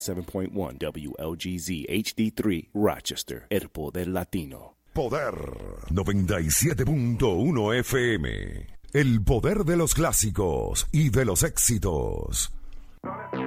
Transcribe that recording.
97.1 WLGZ HD3 Rochester, El Poder Latino. Poder 97.1 FM. El poder de los clásicos y de los éxitos.